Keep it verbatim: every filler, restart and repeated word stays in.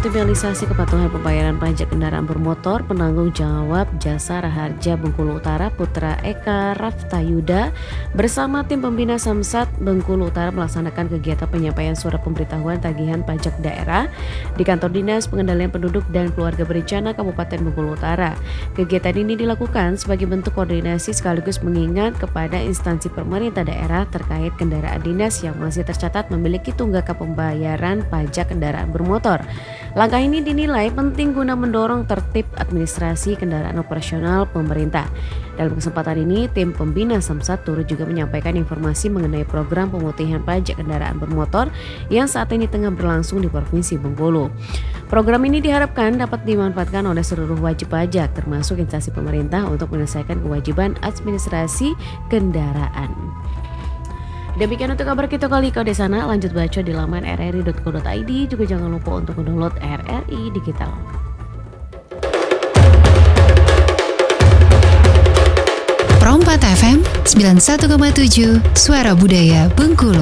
optimalisasi kepatuhan pembayaran pajak kendaraan bermotor, penanggung jawab Jasa Raharja Bengkulu Utara Putra Eka Raftayuda bersama tim pembina Samsat Bengkulu Utara melaksanakan kegiatan penyampaian surat pemberitahuan tagihan pajak daerah di Kantor Dinas Pengendalian Penduduk dan Keluarga Berencana Kabupaten Bengkulu Utara. Kegiatan ini dilakukan sebagai bentuk koordinasi sekaligus mengingat kepada instansi pemerintah daerah terkait kendaraan dinas yang masih tercatat memiliki tunggakan pembayaran pajak kendaraan bermotor. Langkah ini dinilai penting guna mendorong tertib administrasi kendaraan operasional pemerintah. Dalam kesempatan ini, tim pembina Samsat turut juga menyampaikan informasi mengenai program pemutihan pajak kendaraan bermotor yang saat ini tengah berlangsung di Provinsi Bengkulu. Program ini diharapkan dapat dimanfaatkan oleh seluruh wajib pajak, termasuk instansi pemerintah untuk menyelesaikan kewajiban administrasi kendaraan. Demikian untuk kabar kita kali kau di sana. Lanjut baca di laman r r i dot co dot i d. Juga jangan lupa untuk mendownload R R I Digital. Pro empat F M sembilan puluh satu koma tujuh Suara Budaya Bengkulu.